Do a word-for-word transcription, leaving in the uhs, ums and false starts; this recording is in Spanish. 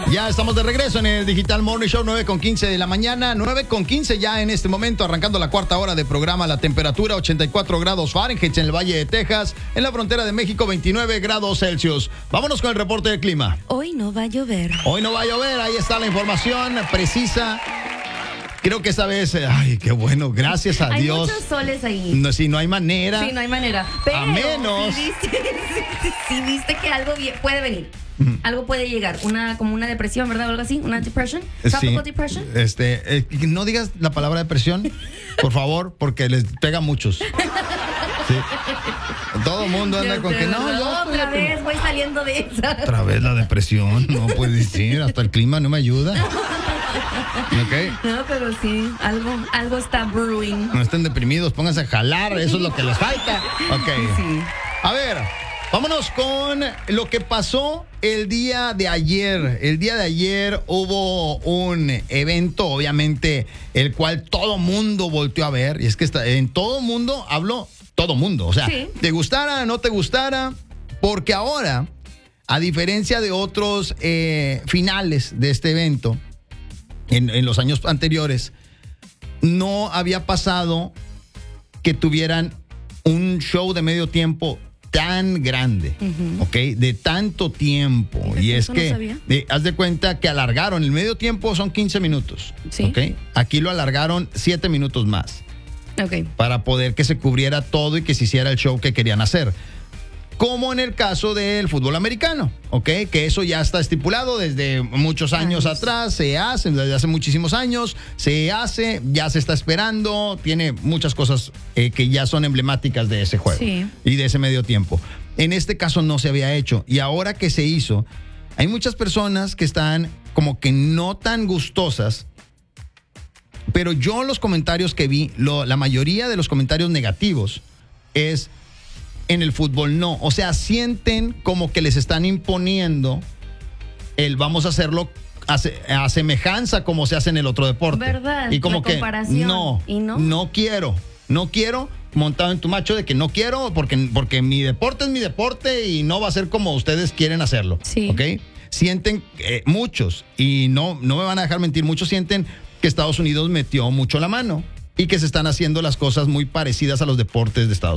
Ya estamos de regreso en el Digital Morning Show, nueve con quince de la mañana, nueve con quince ya en este momento, arrancando la cuarta hora de programa. La temperatura ochenta y cuatro grados Fahrenheit en el Valle de Texas, en la frontera de México veintinueve grados Celsius. Vámonos con el reporte del clima. Hoy no va a llover. Hoy no va a llover, ahí está la información precisa. Creo que esta vez, ay, qué bueno, gracias a hay Dios. Hay muchos soles ahí. No, sí, no hay manera. Sí, no hay manera. Pero a menos. Si viste, si, si viste que algo puede venir. Mm. Algo puede llegar, una como una depresión, ¿verdad? O algo así, una depression. Tropical sí. depression. Este, eh, no digas la palabra depresión, por favor, porque les pega a muchos. Sí. Todo el mundo anda yo con sé, que no, yo otra estoy vez voy saliendo de esa. Otra vez la depresión, no puede decir, hasta el clima no me ayuda. ¿Okay? No, pero sí, algo, algo está brewing. No estén deprimidos, pónganse a jalar, eso es lo que les falta. Ok. Sí. A ver, vámonos con lo que pasó el día de ayer. El día de ayer hubo un evento, obviamente, el cual todo mundo volteó a ver. Y es que está, en todo mundo, hablo todo mundo. O sea, sí. te gustara, no te gustara, porque ahora, a diferencia de otros eh, finales de este evento, en, en los años anteriores, no había pasado que tuvieran un show de medio tiempo tan grande, uh-huh. ¿ok? De tanto tiempo. Y es que, no de, haz de cuenta que alargaron, el medio tiempo son quince minutos, sí. ¿ok? Aquí lo alargaron siete minutos más. Ok. Para poder que se cubriera todo y que se hiciera el show que querían hacer. Como en el caso del fútbol americano, ¿ok? Que eso ya está estipulado desde muchos años Ay. atrás, se hace, desde hace muchísimos años, se hace, ya se está esperando, tiene muchas cosas eh, que ya son emblemáticas de ese juego sí. y de ese medio tiempo. En este caso no se había hecho y ahora que se hizo, hay muchas personas que están como que no tan gustosas, pero yo los comentarios que vi, lo, la mayoría de los comentarios negativos es... En el fútbol no, o sea, sienten como que les están imponiendo el vamos a hacerlo a, a semejanza como se hace en el otro deporte. ¿Verdad? Y como La que comparación. no, ¿Y no? no quiero, no quiero montado en tu macho de que no quiero porque, porque mi deporte es mi deporte y no va a ser como ustedes quieren hacerlo. Sí. ¿Ok? Sienten, eh, muchos, y no, no me van a dejar mentir, muchos sienten que Estados Unidos metió mucho la mano y que se están haciendo las cosas muy parecidas a los deportes de Estados Unidos.